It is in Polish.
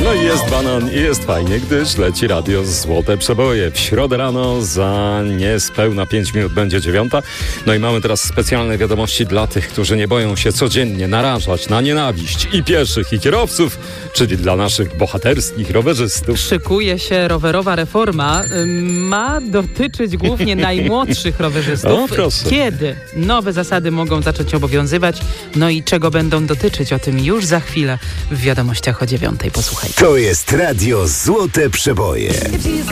No i jest banan i jest fajnie, gdyż leci radio Złote Przeboje. W środę rano za niespełna 5 minut będzie 9. No i mamy teraz specjalne wiadomości dla tych, którzy nie boją się codziennie narażać na nienawiść i pieszych, i kierowców, czyli dla naszych bohaterskich rowerzystów. Szykuje się rowerowa reforma. Ma dotyczyć głównie najmłodszych rowerzystów. O, proszę. Kiedy nowe zasady mogą zacząć obowiązywać? No i czego będą dotyczyć? O tym już za chwilę w wiadomościach o 9. Posłuchajcie. To jest radio Złote Przeboje.